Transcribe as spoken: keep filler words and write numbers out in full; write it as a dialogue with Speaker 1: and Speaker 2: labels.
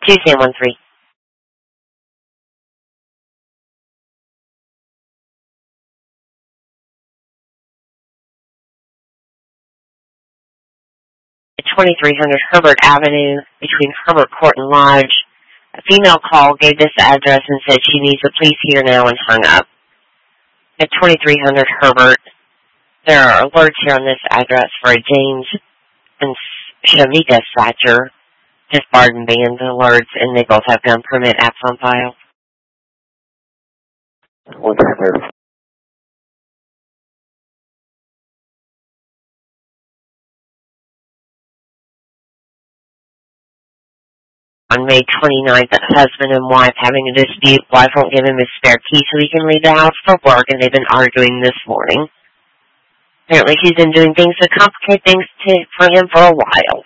Speaker 1: Tuesday, one three. At twenty-three hundred Herbert Avenue, between Herbert Court and Lodge, a female call gave this address and said she needs the police here now and hung up. At twenty-three hundred Herbert, there are alerts here on this address for a James and Shamika Satcher, just Barden Band alerts, and they both have gun permit apps on file.
Speaker 2: What's that?
Speaker 1: On May twenty-ninth, a husband and wife having a dispute. Wife won't give him his spare key so he can leave the house for work, and they've been arguing this morning. Apparently she's been doing things to complicate things to, for him for a while.